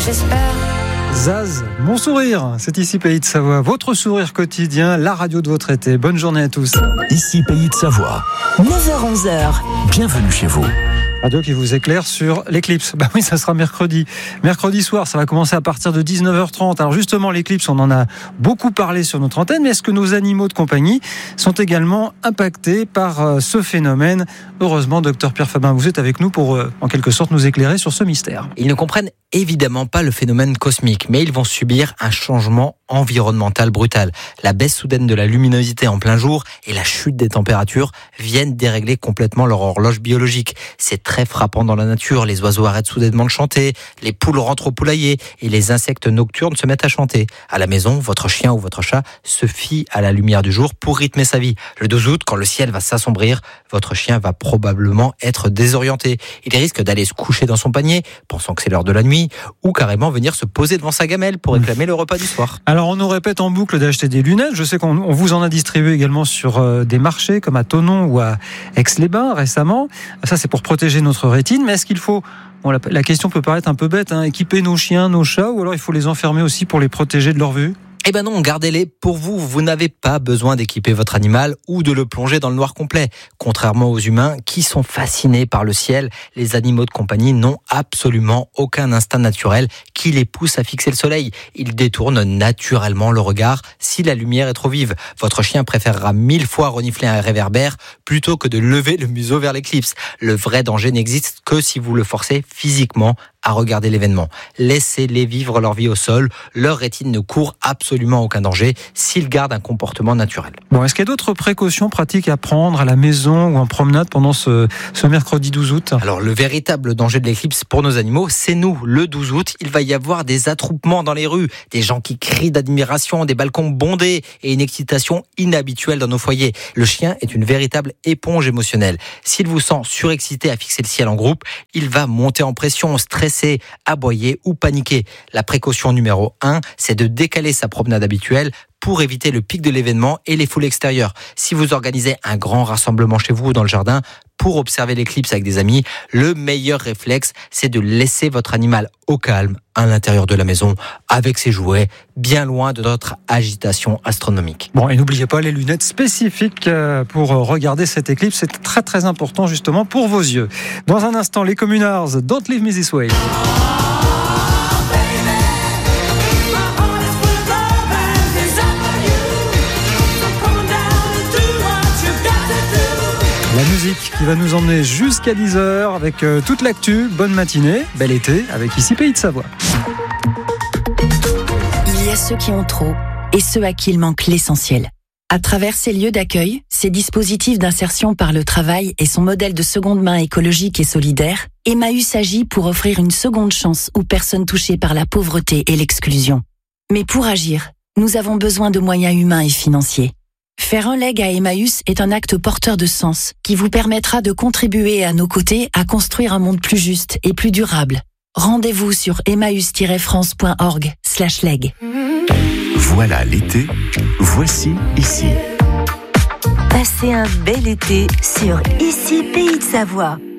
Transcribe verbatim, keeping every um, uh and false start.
j'espère. Zaz, mon sourire, c'est ici Pays de Savoie, votre sourire quotidien, la radio de votre été. Bonne journée à tous. Ici Pays de Savoie. neuf heures onze heures. Bienvenue chez vous. Radio qui vous éclaire sur l'éclipse. Bah oui, ça sera mercredi. Mercredi soir, ça va commencer à partir de dix-neuf heures trente. Alors justement, l'éclipse, on en a beaucoup parlé sur notre antenne, mais est-ce que nos animaux de compagnie sont également impactés par ce phénomène ? Heureusement, docteur Pierre Fabin, vous êtes avec nous pour, en quelque sorte, nous éclairer sur ce mystère. Ils ne comprennent évidemment pas le phénomène cosmique, mais ils vont subir un changement environnemental brutal. La baisse soudaine de la luminosité en plein jour et la chute des températures viennent dérégler complètement leur horloge biologique. C'est très frappant dans la nature. Les oiseaux arrêtent soudainement de chanter, les poules rentrent au poulailler et les insectes nocturnes se mettent à chanter. À la maison, votre chien ou votre chat se fie à la lumière du jour pour rythmer sa vie. Le douze août, quand le ciel va s'assombrir, votre chien va probablement être désorienté. Il risque d'aller se coucher dans son panier, pensant que c'est l'heure de la nuit, ou carrément venir se poser devant sa gamelle pour réclamer le repas du soir. Alors on nous répète en boucle d'acheter des lunettes. Je sais qu'on on vous en a distribué également sur euh, des marchés comme à Thonon ou à Aix-les-Bains récemment. Ça c'est pour protéger notre rétine, mais est-ce qu'il faut... Bon, la, la question peut paraître un peu bête, hein, équiper nos chiens, nos chats, ou alors il faut les enfermer aussi pour les protéger de leur vue ? Eh ben non, gardez-les pour vous. Vous n'avez pas besoin d'équiper votre animal ou de le plonger dans le noir complet. Contrairement aux humains qui sont fascinés par le ciel, les animaux de compagnie n'ont absolument aucun instinct naturel qui les pousse à fixer le soleil. Ils détournent naturellement le regard si la lumière est trop vive. Votre chien préférera mille fois renifler un réverbère plutôt que de lever le museau vers l'éclipse. Le vrai danger n'existe que si vous le forcez physiquement à regarder l'événement. Laissez-les vivre leur vie au sol. Leur rétine ne court absolument aucun danger s'ils gardent un comportement naturel. Bon, est-ce qu'il y a d'autres précautions pratiques à prendre à la maison ou en promenade pendant ce, ce mercredi douze août ? Alors, le véritable danger de l'éclipse pour nos animaux, c'est nous. Le douze août, il va y avoir des attroupements dans les rues, des gens qui crient d'admiration, des balcons bondés et une excitation inhabituelle dans nos foyers. Le chien est une véritable éponge émotionnelle. S'il vous sent surexcité à fixer le ciel en groupe, il va monter en pression, stresser, aboyer ou paniquer. La précaution numéro un, c'est de décaler sa promenade habituelle pour éviter le pic de l'événement et les foules extérieures. Si vous organisez un grand rassemblement chez vous ou dans le jardin pour observer l'éclipse avec des amis, le meilleur réflexe, c'est de laisser votre animal au calme à l'intérieur de la maison avec ses jouets, bien loin de notre agitation astronomique. Bon, et n'oubliez pas les lunettes spécifiques pour regarder cette éclipse. C'est très très important justement pour vos yeux. Dans un instant, les Communards, Don't Leave Me This Way. La musique qui va nous emmener jusqu'à dix heures avec euh, toute l'actu. Bonne matinée, bel été avec ici Pays de Savoie. Il y a ceux qui ont trop et ceux à qui il manque l'essentiel. À travers ces lieux d'accueil, ces dispositifs d'insertion par le travail et son modèle de seconde main écologique et solidaire, Emmaüs agit pour offrir une seconde chance aux personnes touchées par la pauvreté et l'exclusion. Mais pour agir, nous avons besoin de moyens humains et financiers. Faire un leg à Emmaüs est un acte porteur de sens qui vous permettra de contribuer à nos côtés à construire un monde plus juste et plus durable. Rendez-vous sur emmaüs tiret france point org slash leg. Voilà l'été, voici ici. Passez un bel été sur Ici Pays de Savoie.